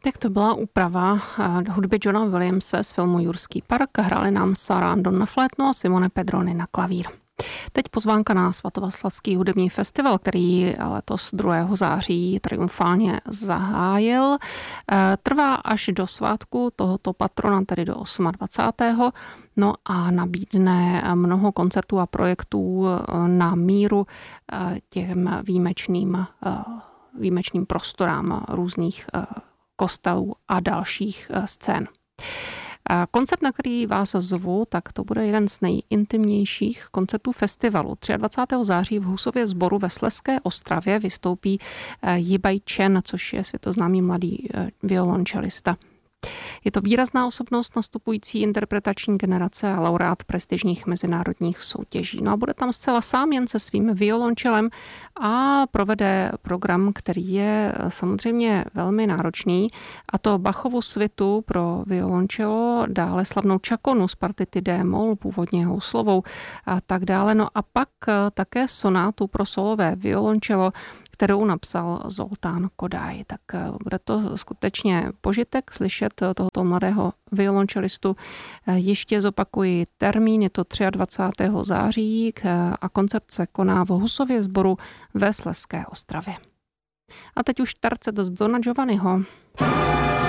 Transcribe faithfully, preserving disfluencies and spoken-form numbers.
Tak to byla úprava hudby Johna Williamse z filmu Jurský park. Hráli nám Sarah Andon na flétno a Simone Pedroni na klavír. Teď pozvánka na Svatováclavský hudební festival, který letos druhého září triumfálně zahájil. Trvá až do svátku tohoto patrona, tedy do dvacátého osmého No a nabídne mnoho koncertů a projektů na míru těm výjimečným, výjimečným prostorám různých kostelů a dalších scén. Koncert, na který vás zvu, tak to bude jeden z nejintimnějších koncertů festivalu. dvacátého třetího září v Husově sboru ve Slezské Ostravě vystoupí Yibaj Chen, což je světoznámý mladý violončelista. Je to výrazná osobnost nastupující interpretační generace a laureát prestižních mezinárodních soutěží. No a bude tam zcela sám jen se svým violončelem a provede program, který je samozřejmě velmi náročný, a to Bachovu svitu pro violončelo, dále slavnou čakonu z partity D-moll, původně houslovou a tak dále. No a pak také sonátu pro solové violončelo, kterou napsal Zoltán Kodály. Tak bude to skutečně požitek slyšet tohoto mladého violončelistu. Ještě zopakuji termín, je to dvacátého třetího září a koncert se koná v Husově sboru ve Slezské Ostravě. A teď už tercet z Dona Giovanniho.